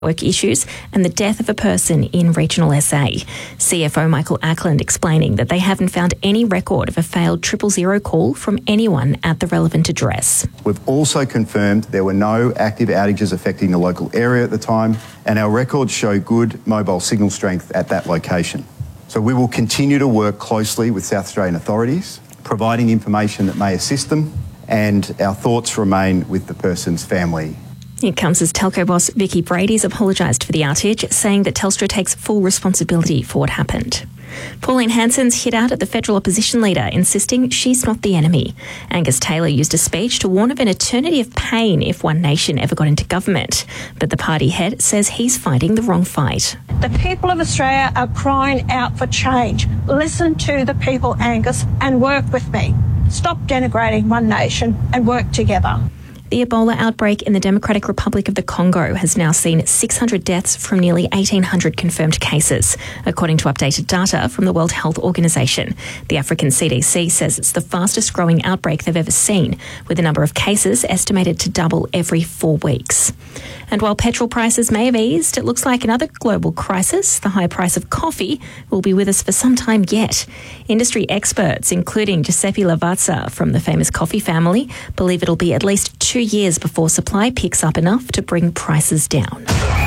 work issues and the death of a person in regional SA. CFO Michael Ackland explaining that they haven't found any record of a failed 000 call from anyone at the relevant address. We've also confirmed there were no active outages affecting the local area at the time, and our records show good mobile signal strength at that location. So we will continue to work closely with South Australian authorities, providing information that may assist them, and our thoughts remain with the person's family. It comes as telco boss Vicky Brady's apologised for the outage, saying that Telstra takes full responsibility for what happened. Pauline Hanson's hit out at the federal opposition leader, insisting she's not the enemy. Angus Taylor used a speech to warn of an eternity of pain if One Nation ever got into government. But the party head says he's fighting the wrong fight. The people of Australia are crying out for change. Listen to the people, Angus, and work with me. Stop denigrating One Nation and work together. The Ebola outbreak in the Democratic Republic of the Congo has now seen 600 deaths from nearly 1,800 confirmed cases, according to updated data from the World Health Organization. The African CDC says it's the fastest growing outbreak they've ever seen, with the number of cases estimated to double every 4 weeks. And while petrol prices may have eased, it looks like another global crisis, the high price of coffee, will be with us for some time yet. Industry experts, including Giuseppe Lavazza from the famous coffee family, believe it'll be at least 2 years before supply picks up enough to bring prices down.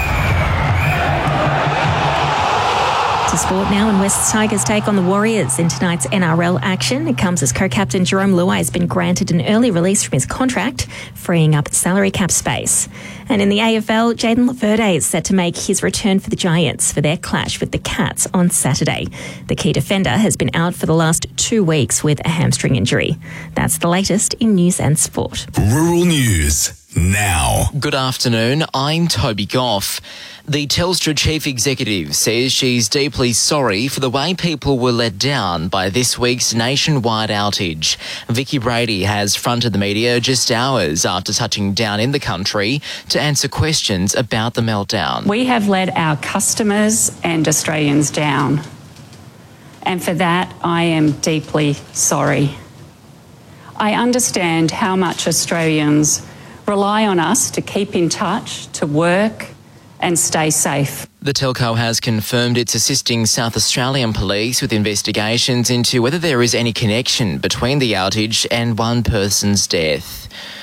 To sport now, and West Tigers take on the Warriors in tonight's NRL action. It comes as co-captain Jerome Luai has been granted an early release from his contract, freeing up salary cap space. And in the AFL, Jayden Laverde is set to make his return for the Giants for their clash with the Cats on Saturday. The key defender has been out for the last 2 weeks with a hamstring injury. That's the latest in news and sport. Rural News now. Good afternoon, I'm Toby Goff. The Telstra Chief Executive says she's deeply sorry for the way people were let down by this week's nationwide outage. Vicky Brady has fronted the media just hours after touching down in the country to answer questions about the meltdown. We have let our customers and Australians down, and for that I am deeply sorry. I understand how much Australians rely on us to keep in touch, to work and stay safe. The telco has confirmed it's assisting South Australian police with investigations into whether there is any connection between the outage and one person's death.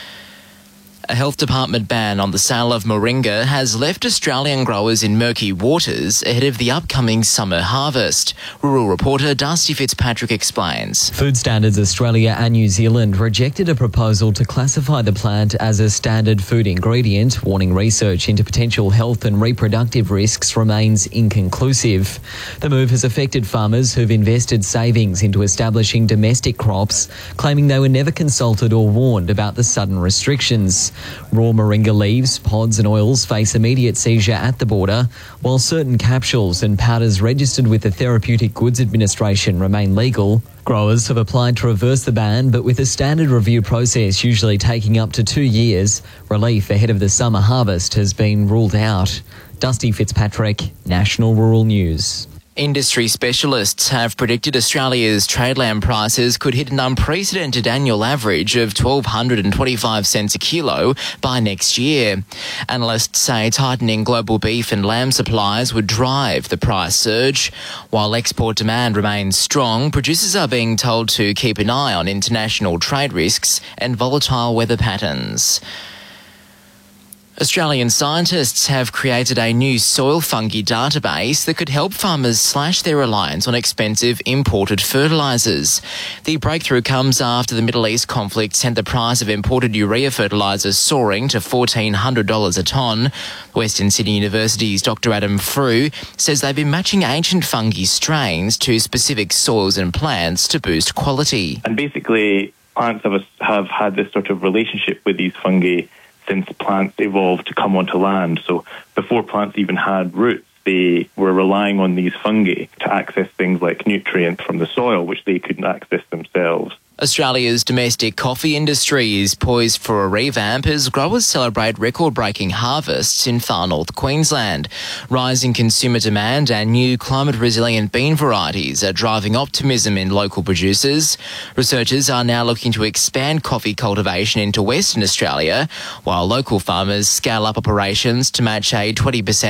A health department ban on the sale of moringa has left Australian growers in murky waters ahead of the upcoming summer harvest. Rural reporter Dusty Fitzpatrick explains. Food Standards Australia and New Zealand rejected a proposal to classify the plant as a standard food ingredient, warning research into potential health and reproductive risks remains inconclusive. The move has affected farmers who've invested savings into establishing domestic crops, claiming they were never consulted or warned about the sudden restrictions. Raw moringa leaves, pods and oils face immediate seizure at the border, while certain capsules and powders registered with the Therapeutic Goods Administration remain legal. Growers have applied to reverse the ban, but with a standard review process usually taking up to 2 years, relief ahead of the summer harvest has been ruled out. Dusty Fitzpatrick, National Rural News. Industry specialists have predicted Australia's trade lamb prices could hit an unprecedented annual average of 1,225 cents a kilo by next year. Analysts say tightening global beef and lamb supplies would drive the price surge. While export demand remains strong, producers are being told to keep an eye on international trade risks and volatile weather patterns. Australian scientists have created a new soil fungi database that could help farmers slash their reliance on expensive imported fertilisers. The breakthrough comes after the Middle East conflict sent the price of imported urea fertilisers soaring to $1,400 a tonne. Western Sydney University's Dr Adam Frew says they've been matching ancient fungi strains to specific soils and plants to boost quality. And basically, plants have had this sort of relationship with these fungi since plants evolved to come onto land. So before plants even had roots, they were relying on these fungi to access things like nutrients from the soil, which they couldn't access themselves. Australia's domestic coffee industry is poised for a revamp as growers celebrate record-breaking harvests in far north Queensland. Rising consumer demand and new climate-resilient bean varieties are driving optimism in local producers. Researchers are now looking to expand coffee cultivation into Western Australia, while local farmers scale up operations to match a 20%